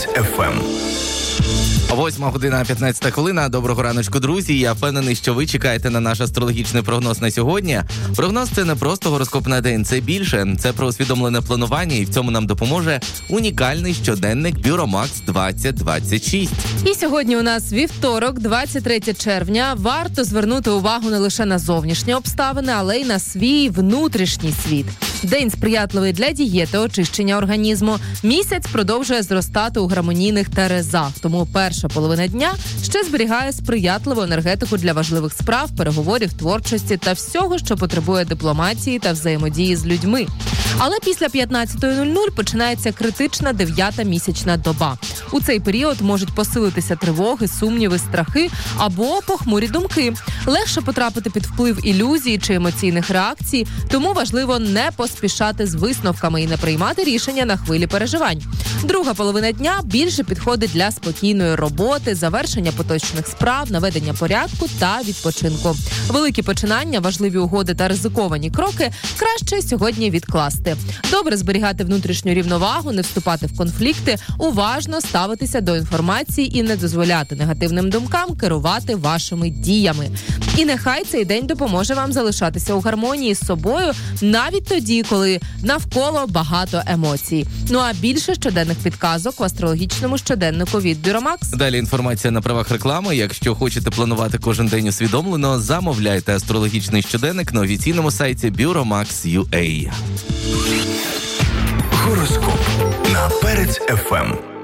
Перець ФМ. 8:15. Доброго раночку, друзі. Я впевнений, що ви чекаєте на наш астрологічний прогноз на сьогодні. Прогноз – це не просто гороскоп на день, це більше. Це про усвідомлене планування, і в цьому нам допоможе унікальний щоденник Бюромакс 2026. І сьогодні у нас вівторок, 23 червня. Варто звернути увагу не лише на зовнішні обставини, але й на свій внутрішній світ. День сприятливий для дієти, очищення організму. Місяць продовжує зростати у гармонійних терезах, тому перша половина дня ще зберігає сприятливу енергетику для важливих справ, переговорів, творчості та всього, що потребує дипломатії та взаємодії з людьми. Але після 15:00 починається критична 9-та місячна доба. У цей період можуть посилитися тривоги, сумніви, страхи або похмурі думки. Легше потрапити під вплив ілюзій чи емоційних реакцій, тому важливо не поспішати з висновками і не приймати рішення на хвилі переживань. Друга половина дня більше підходить для спокійної роботи, завершення поточних справ, наведення порядку та відпочинку. Великі починання, важливі угоди та ризиковані кроки краще сьогодні відкласти. Добре зберігати внутрішню рівновагу, не вступати в конфлікти, уважно ставитися до інформації і не дозволяти негативним думкам керувати вашими діями. І нехай цей день допоможе вам залишатися у гармонії з собою, навіть тоді, коли навколо багато емоцій. Ну а більше щоденних підказок в астрологічному щоденнику від Бюромакс. Далі інформація на правах реклами. Якщо хочете планувати кожен день усвідомлено, замовляйте астрологічний щоденник на офіційному сайті Bюромакс.ua. Гороскоп на Перець ФМ.